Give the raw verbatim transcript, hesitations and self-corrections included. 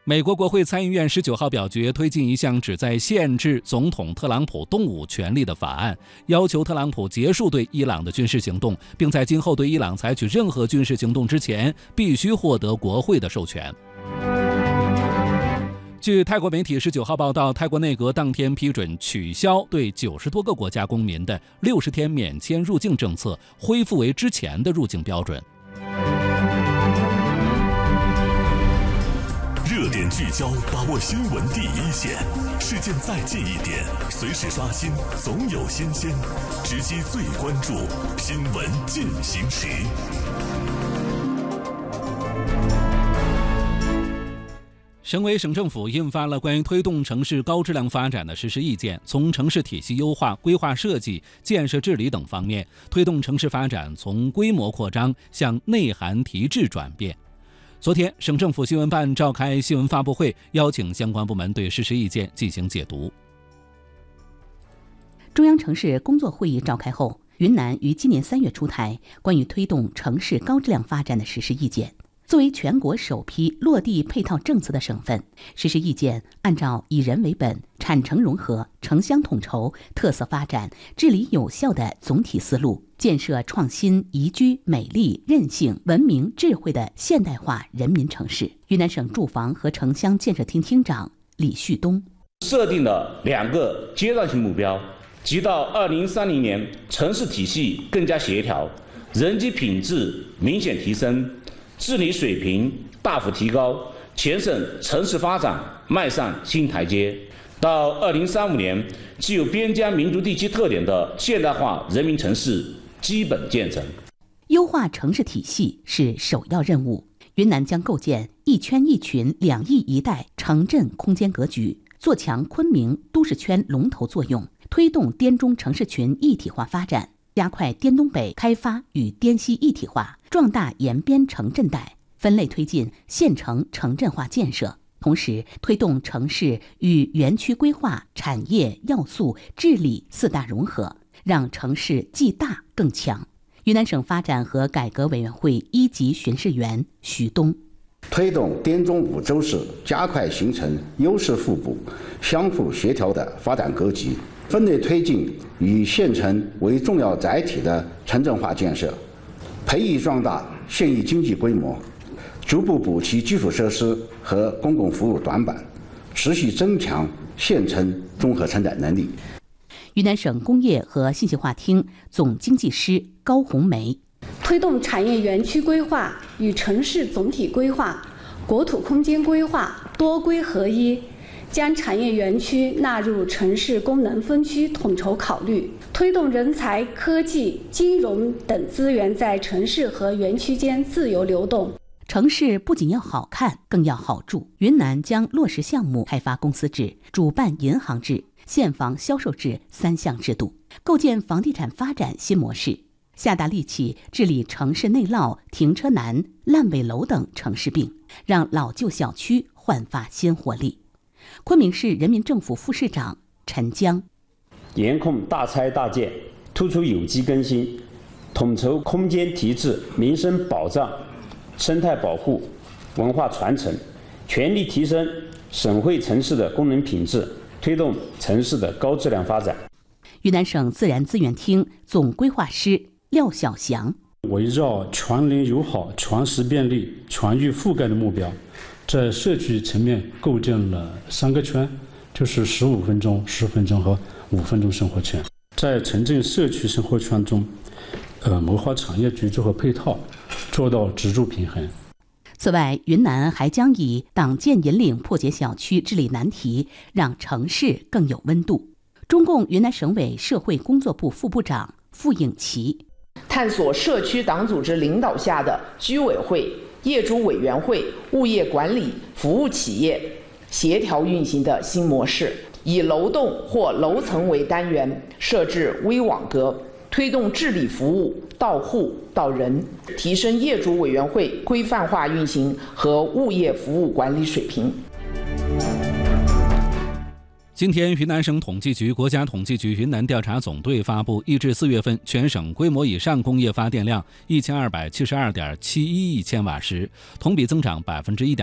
美国国会参议院十九号表决推进一项旨在限制总统特朗普动武权利的法案，要求特朗普结束对伊朗的军事行动，并在今后对伊朗采取任何军事行动之前，必须获得国会的授权。据泰国媒体十九号报道，泰国内阁当天批准取消对九十多个国家公民的六十天免签入境政策，恢复为之前的入境标准。 热点聚焦，把握新闻第一线，事件再近一点，随时刷新，总有新鲜，直击最关注，新闻进行时。 省委省政府印发了关于推动城市高质量发展的实施意见，从城市体系优化、规划设计、建设治理等方面，推动城市发展从规模扩张向内涵提质转变。昨天，省政府新闻办召开新闻发布会，邀请相关部门对实施意见进行解读。 中央城市工作会议召开后，云南于今年三月出台关于推动城市高质量发展的实施意见。作为全国首批落地配套政策的省份，实施意见按照以人为本、产城融合、城乡统筹、特色发展、治理有效的总体思路，建设创新、宜居、美丽、韧性、文明、智慧的现代化人民城市。云南省住房和城乡建设厅厅长李旭东设定了两个阶段性目标，即到二零三零年，城市体系更加协调，人机品质明显提升，治理水平大幅提高，全省城市发展迈上新台阶。到二零三五年，具有边疆民族地区特点的现代化人民城市基本建成。 优化城市体系是首要任务。云南将构建一圈一群两翼一带城镇空间格局，做强昆明都市圈龙头作用，推动滇中城市群一体化发展，加快滇东北开发与滇西一体化，壮大沿边城镇带，分类推进县城城镇化建设，同时推动城市与园区规划、产业要素、治理四大融合，让城市既大更强。云南省发展和改革委员会一级巡视员徐东推动滇中五州市加快形成优势互补、相互协调的发展格局，分类推进以县城为重要载体的城镇化建设，培育壮大县域经济规模，逐步补齐基础设施和公共服务短板，持续增强县城综合承载能力。 云南省工业和信息化厅总经济师高红梅推动产业园区规划与城市总体规划、国土空间规划多规合一，将产业园区纳入城市功能分区统筹考虑，推动人才、科技、金融等资源在城市和园区间自由流动。 城市不仅要好看，更要好住。云南将落实项目开发公司制、主办银行制、现房销售制三项制度，构建房地产发展新模式，下大力气治理城市内涝、停车难、烂尾楼等城市病，让老旧小区焕发新活力。昆明市人民政府副市长陈江严控大拆大建，突出有机更新，统筹空间提质、民生保障、生态保护、文化传承，全力提升省会城市的功能品质，推动城市的高质量发展。 云南省自然资源厅总规划师廖小祥围绕全邻友好、全市便利、全域覆盖的目标，在社区层面构建了三个圈，就是十五分钟、十分钟和五分钟生活圈。在城镇社区生活圈中，呃，谋划产业居住和配套，做到支柱平衡。 此外，云南还将以党建引领破解小区治理难题，让城市更有温度。中共云南省委社会工作部副部长傅颖琪探索社区党组织领导下的居委会、业主委员会、物业管理服务企业协调运行的新模式，以楼栋或楼层为单元，设置微网格，推动治理服务到户到人，提升业主委员会规范化运行和物业服务管理水平。 今天，云南省统计局、国家统计局云南调查总队发布，一至四月份全省规模以上工业发电量一千二百七十二点七一亿千瓦时，同比增长百分之一点。